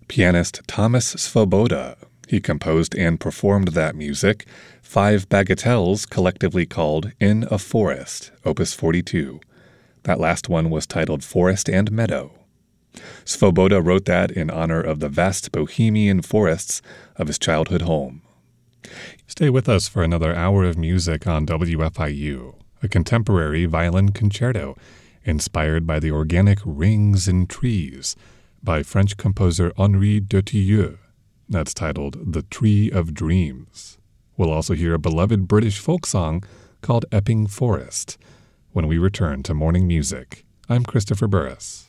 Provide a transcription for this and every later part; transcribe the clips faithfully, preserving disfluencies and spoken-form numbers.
pianist Thomas Svoboda. He composed and performed that music, five bagatelles collectively called In a Forest, Opus forty-two. That last one was titled Forest and Meadow. Svoboda wrote that in honor of the vast bohemian forests of his childhood home. Stay with us for another hour of music on W F I U, a contemporary violin concerto inspired by the organic rings in trees by French composer Henri Dutilleux. That's titled The Tree of Dreams. We'll also hear a beloved British folk song called Epping Forest when we return to Morning Music. I'm Christopher Burris.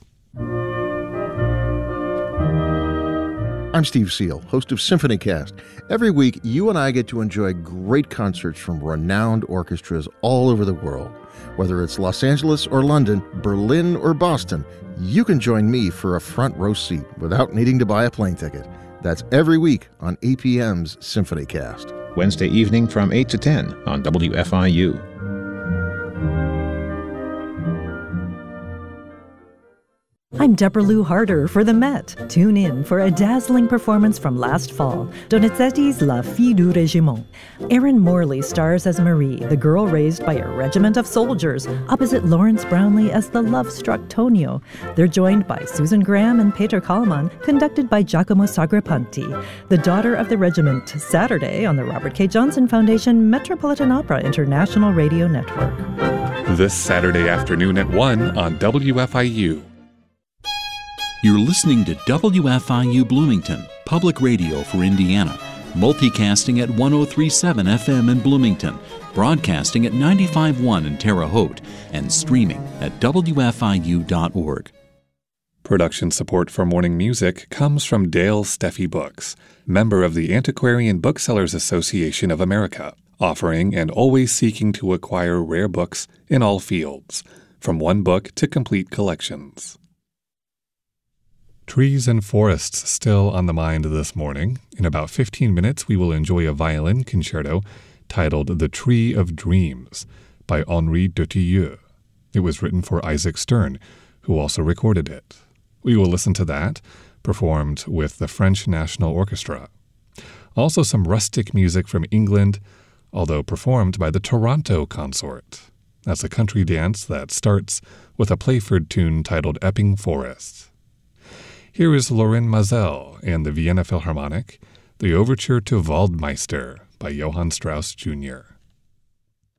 I'm Steve Seal, host of SymphonyCast. Every week, you and I get to enjoy great concerts from renowned orchestras all over the world. Whether it's Los Angeles or London, Berlin or Boston, you can join me for a front row seat without needing to buy a plane ticket. That's every week on A P M's SymphonyCast. Wednesday evening from eight to ten on W F I U. I'm Deborah Lou Harder for the Met. Tune in for a dazzling performance from last fall, Donizetti's La Fille du Régiment. Erin Morley stars as Marie, the girl raised by a regiment of soldiers, opposite Lawrence Brownlee as the love-struck Tonio. They're joined by Susan Graham and Peter Kallman, conducted by Giacomo Sagrapanti. The Daughter of the Regiment, Saturday on the Robert K. Johnson Foundation Metropolitan Opera International Radio Network. This Saturday afternoon at one on W F I U. You're listening to W F I U Bloomington, public radio for Indiana, multicasting at one oh three point seven F M in Bloomington, broadcasting at ninety-five point one in Terre Haute, and streaming at W F I U dot org. Production support for Morning Music comes from Dale Steffi Books, member of the Antiquarian Booksellers Association of America, offering and always seeking to acquire rare books in all fields, from one book to complete collections. Trees and forests still on the mind this morning. In about fifteen minutes, we will enjoy a violin concerto titled The Tree of Dreams by Henri Dutilleux. It was written for Isaac Stern, who also recorded it. We will listen to that, performed with the French National Orchestra. Also some rustic music from England, although performed by the Toronto Consort. That's a country dance that starts with a Playford tune titled Epping Forest. Here is Lorin Maazel and the Vienna Philharmonic, the Overture to Waldmeister by Johann Strauss Junior